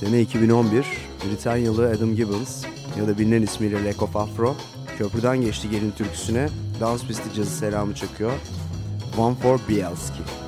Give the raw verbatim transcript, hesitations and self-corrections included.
Sene iki bin on bir, Britanyalı Adam Gibbons ya da bilinen ismiyle Lack of Afro, köprüden geçti gelin türküsüne dans pisti cazı selamı çakıyor. One for Bielski.